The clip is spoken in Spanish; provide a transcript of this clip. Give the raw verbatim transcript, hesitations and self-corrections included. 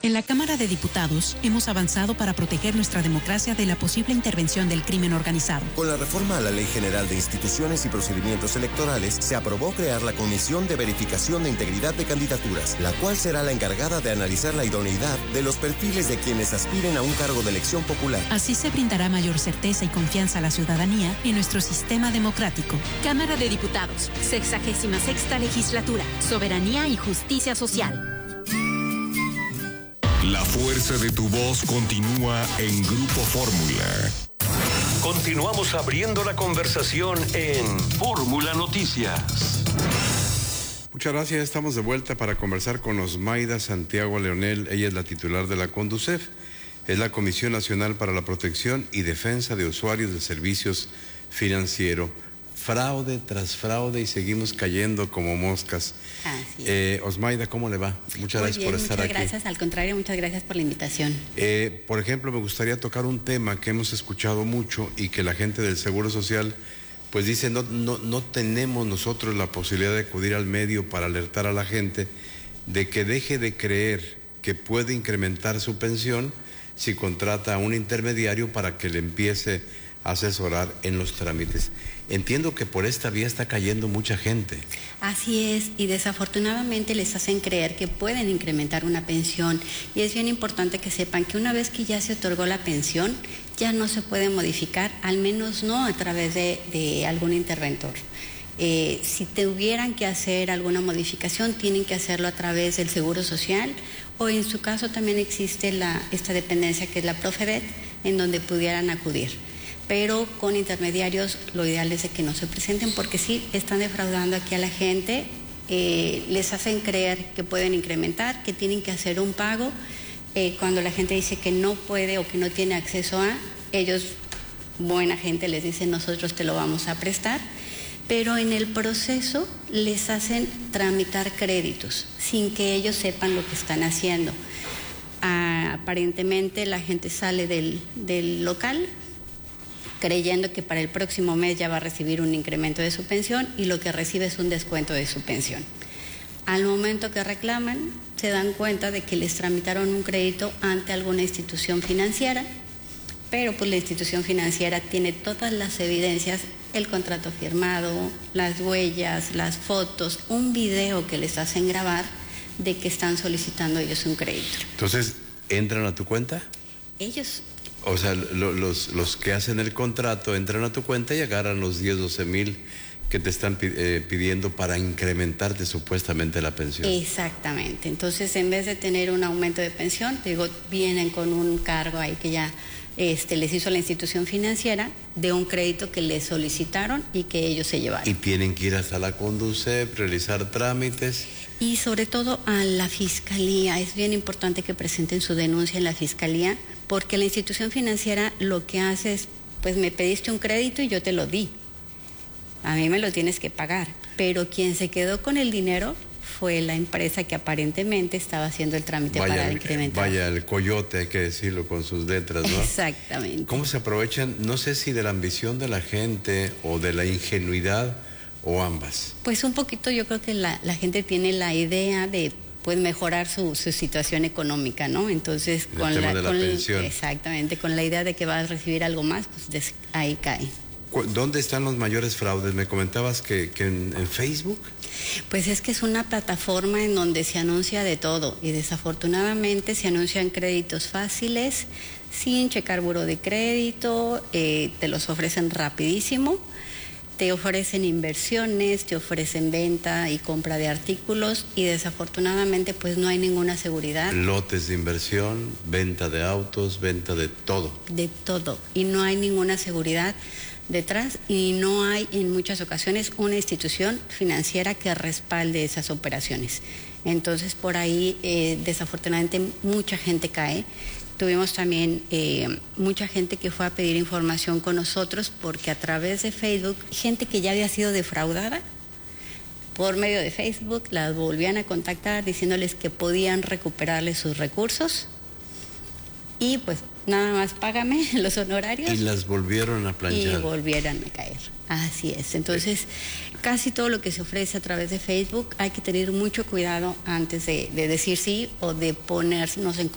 En la Cámara de Diputados hemos avanzado para proteger nuestra democracia de la posible intervención del crimen organizado. Con la reforma a la Ley General de Instituciones y Procedimientos Electorales, se aprobó crear la Comisión de Verificación de Integridad de Candidaturas, la cual será la encargada de analizar la idoneidad de los perfiles de quienes aspiren a un cargo de elección popular. Así se brindará mayor certeza y confianza a la ciudadanía en nuestro sistema democrático. Cámara de Diputados, sexagésima sexta legislatura, soberanía y justicia social. La fuerza de tu voz continúa en Grupo Fórmula. Continuamos abriendo la conversación en Fórmula Noticias. Muchas gracias, estamos de vuelta para conversar con Osmaida Santiago Leonel. Ella es la titular de la CONDUCEF, es la Comisión Nacional para la Protección y Defensa de Usuarios de Servicios Financieros. Fraude tras fraude y seguimos cayendo como moscas. Así es. Eh, Osmaida, ¿cómo le va? Muchas Muy gracias bien, por estar muchas aquí. Gracias, al contrario, muchas gracias por la invitación. Eh, por ejemplo, me gustaría tocar un tema que hemos escuchado mucho y que la gente del Seguro Social pues dice, no, no, no tenemos nosotros la posibilidad de acudir al medio para alertar a la gente de que deje de creer que puede incrementar su pensión si contrata a un intermediario para que le empiece a asesorar en los trámites. Entiendo que por esta vía está cayendo mucha gente. Así es, y desafortunadamente les hacen creer que pueden incrementar una pensión, y es bien importante que sepan que una vez que ya se otorgó la pensión, ya no se puede modificar, al menos no a través de, de algún interventor. Eh, si tuvieran que hacer alguna modificación, tienen que hacerlo a través del Seguro Social, o en su caso también existe la, esta dependencia que es la Profedet, en donde pudieran acudir. Pero con intermediarios lo ideal es de que no se presenten, porque sí están defraudando aquí a la gente, eh, les hacen creer que pueden incrementar, que tienen que hacer un pago, eh, cuando la gente dice que no puede o que no tiene acceso a, ellos, buena gente, les dicen nosotros te lo vamos a prestar, pero en el proceso les hacen tramitar créditos sin que ellos sepan lo que están haciendo. Ah, aparentemente la gente sale del, del local creyendo que para el próximo mes ya va a recibir un incremento de su pensión y lo que recibe es un descuento de su pensión. Al momento que reclaman, se dan cuenta de que les tramitaron un crédito ante alguna institución financiera, pero pues la institución financiera tiene todas las evidencias, el contrato firmado, las huellas, las fotos, un video que les hacen grabar de que están solicitando ellos un crédito. Entonces, ¿entran a tu cuenta? Ellos... O sea, lo, los, los que hacen el contrato entran a tu cuenta y agarran los diez, doce mil que te están eh, pidiendo para incrementarte supuestamente la pensión. Exactamente. Entonces, en vez de tener un aumento de pensión, te digo, vienen con un cargo ahí que ya este, les hizo la institución financiera de un crédito que les solicitaron y que ellos se llevaron. Y tienen que ir hasta la CONDUCEF, realizar trámites. Y sobre todo a la Fiscalía. Es bien importante que presenten su denuncia en la Fiscalía, porque la institución financiera lo que hace es, pues me pediste un crédito y yo te lo di. A mí me lo tienes que pagar. Pero quien se quedó con el dinero fue la empresa que aparentemente estaba haciendo el trámite vaya, para incrementar. Vaya, el coyote, hay que decirlo con sus letras, ¿no? Exactamente. ¿Cómo se aprovechan, no sé si de la ambición de la gente o de la ingenuidad o ambas? Pues un poquito yo creo que la, la gente tiene la idea de pues mejorar su, su situación económica, ¿no? Entonces, el con tema la, de la con, pensión. Exactamente, con la idea de que vas a recibir algo más, pues des, ahí cae. ¿Dónde están los mayores fraudes? Me comentabas que, que en, en Facebook. Pues es que es una plataforma en donde se anuncia de todo y desafortunadamente se anuncian créditos fáciles, sin checar buró de crédito, eh, te los ofrecen rapidísimo. Te ofrecen inversiones, te ofrecen venta y compra de artículos y desafortunadamente pues no hay ninguna seguridad. Lotes de inversión, venta de autos, venta de todo. De todo. Y no hay ninguna seguridad detrás y no hay en muchas ocasiones una institución financiera que respalde esas operaciones. Entonces por ahí eh, desafortunadamente mucha gente cae. Tuvimos también eh, mucha gente que fue a pedir información con nosotros porque a través de Facebook, gente que ya había sido defraudada, por medio de Facebook, las volvían a contactar diciéndoles que podían recuperarles sus recursos y pues nada más págame los honorarios. Y las volvieron a planchar. Y volvieran a caer. Así es. Entonces, casi todo lo que se ofrece a través de Facebook hay que tener mucho cuidado antes de, de decir sí o de ponernos en